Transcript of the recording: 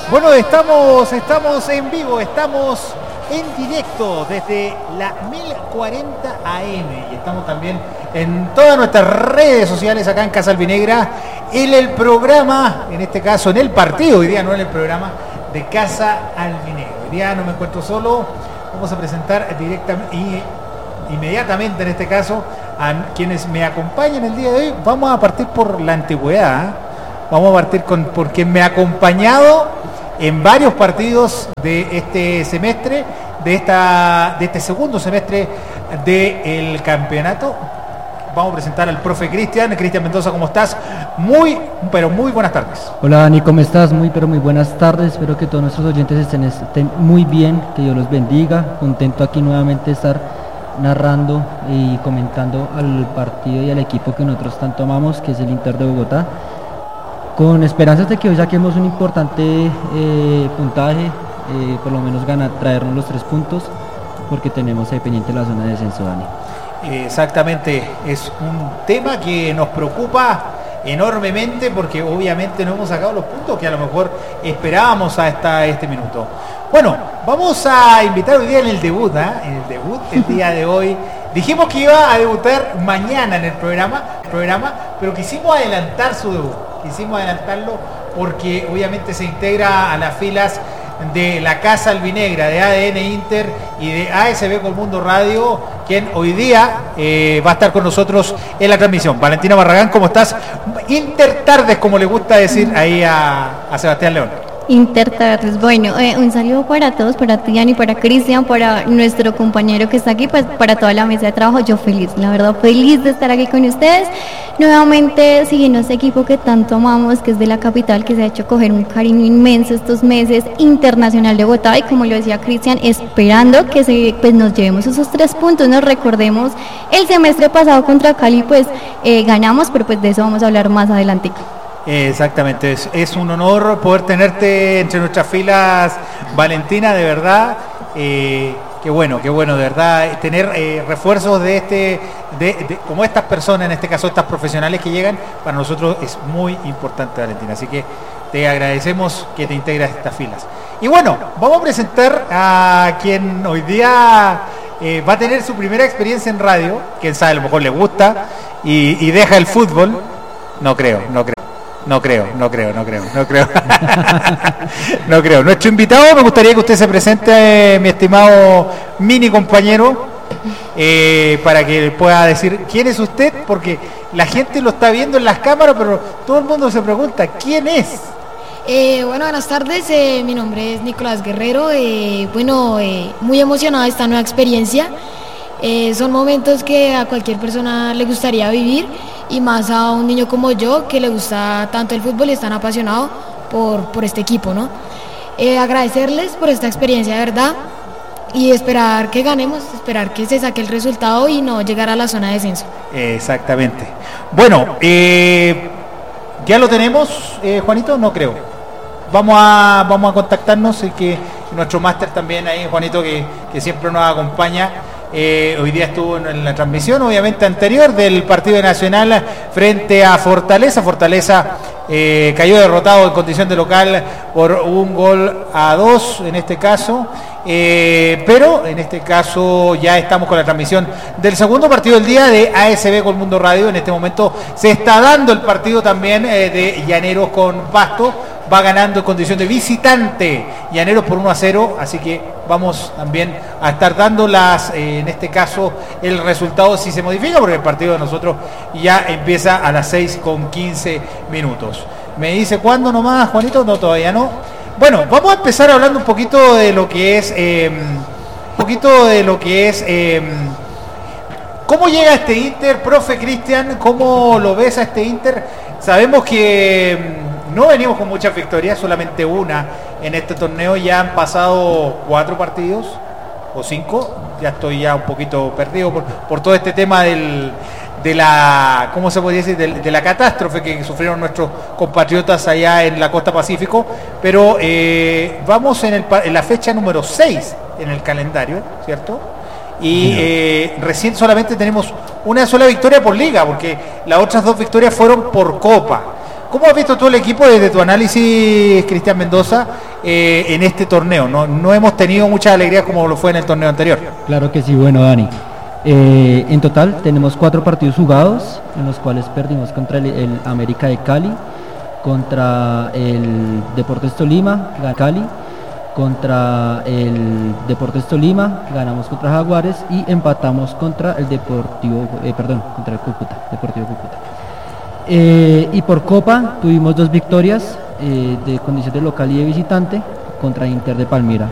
Bueno, estamos en vivo, estamos en directo desde la 1040 AM y estamos también en todas nuestras redes sociales acá en Casa Albinegra, en el programa, en este caso en el partido, hoy día no en el programa de Casa Albinegra. Hoy día no me encuentro solo, vamos a presentar directamente y inmediatamente en este caso a quienes me acompañan el día de hoy. Vamos a partir por la antigüedad, ¿eh? Vamos a partir por quien me ha acompañado en varios partidos de este semestre, de este segundo semestre del campeonato. Vamos a presentar al profe Cristian Mendoza. ¿Cómo estás? Muy buenas tardes. Hola Dani, ¿cómo estás? Muy buenas tardes. Espero que todos nuestros oyentes estén muy bien, que Dios los bendiga. Contento aquí nuevamente de estar narrando y comentando al partido y al equipo que nosotros tanto amamos, que es el Inter de Bogotá, con esperanzas de que hoy saquemos un importante puntaje, por lo menos traernos los 3 puntos, porque tenemos ahí pendiente la zona de descenso, Dani. Exactamente, es un tema que nos preocupa enormemente porque obviamente no hemos sacado los puntos que a lo mejor esperábamos hasta este minuto. Bueno, vamos a invitar hoy día en el debut, el día de hoy. Dijimos que iba a debutar mañana en el programa, pero quisimos adelantar su debut. Quisimos adelantarlo porque obviamente se integra a las filas de la Casa Albinegra, de ADN Inter y de ASB Colmundo Radio, quien hoy día va a estar con nosotros en la transmisión. Valentina Barragán, ¿cómo estás? Intertardes, como le gusta decir ahí a Sebastián León. Intertardes, bueno, un saludo para todos, para ti, Dani, para Cristian, para nuestro compañero que está aquí, pues para toda la mesa de trabajo. Yo feliz, la verdad, feliz de estar aquí con ustedes, nuevamente siguiendo este equipo que tanto amamos, que es de la capital, que se ha hecho coger un cariño inmenso estos meses, Internacional de Bogotá, y como lo decía Cristian, esperando que pues nos llevemos esos 3 puntos. Nos recordemos, el semestre pasado contra Cali, pues ganamos, pero pues de eso vamos a hablar más adelante. Exactamente, es un honor poder tenerte entre nuestras filas, Valentina, de verdad. Qué bueno, de verdad, tener refuerzos de como estas personas, en este caso estas profesionales que llegan, para nosotros es muy importante, Valentina. Así que te agradecemos que te integres a estas filas. Y bueno, vamos a presentar a quien hoy día va a tener su primera experiencia en radio. Quién sabe, a lo mejor le gusta y deja el fútbol. No creo. No creo. Nuestro invitado, me gustaría que usted se presente, mi estimado mini compañero, para que pueda decir quién es usted, porque la gente lo está viendo en las cámaras, pero todo el mundo se pregunta quién es. Buenas tardes, mi nombre es Nicolás Guerrero. Muy emocionado de esta nueva experiencia. Son momentos que a cualquier persona le gustaría vivir, y más a un niño como yo, que le gusta tanto el fútbol y es tan apasionado por este equipo, ¿no? Agradecerles por esta experiencia, de verdad, y esperar que ganemos, esperar que se saque el resultado y no llegar a la zona de descenso. Exactamente. Bueno, ¿ya lo tenemos, Juanito? No creo. Vamos a contactarnos, y que nuestro máster también ahí, Juanito, que siempre nos acompaña. Hoy día estuvo en la transmisión, obviamente, anterior del partido de Nacional frente a Fortaleza. Fortaleza cayó derrotado en condición de local por 1-2 en este caso. Pero en este caso ya estamos con la transmisión del segundo partido del día de ASB Colmundo Radio. En este momento se está dando el partido también de Llaneros con Pasto. Va ganando en condición de visitante Llaneros por 1-0, así que vamos también a estar dando en este caso el resultado si se modifica, porque el partido de nosotros ya empieza a las 6:15. ¿Me dice cuándo nomás, Juanito? No, todavía no. Bueno, vamos a empezar hablando un poquito de lo que es ¿cómo llega este Inter, profe Cristian? ¿Cómo lo ves a este Inter? Sabemos que no venimos con muchas victorias, solamente una en este torneo. Ya han pasado 4 partidos o 5. Ya estoy un poquito perdido por todo este tema de la, ¿cómo se podría decir? De la catástrofe que sufrieron nuestros compatriotas allá en la costa Pacífico. Pero vamos en la fecha número 6 en el calendario, ¿cierto? Y recién solamente tenemos una sola victoria por liga, porque las otras 2 victorias fueron por copa. ¿Cómo has visto tú el equipo desde tu análisis, Cristian Mendoza? en este torneo. No hemos tenido muchas alegrías como lo fue en el torneo anterior. Claro que sí, bueno, Dani. En total tenemos 4 partidos jugados, en los cuales perdimos contra el América de Cali, contra el Deportes Tolima, Cali, contra el Deportes Tolima, ganamos contra Jaguares y empatamos contra el contra el Cúcuta, Deportivo Cúcuta. Y por Copa tuvimos 2 victorias de condición de local y de visitante contra Inter de Palmira.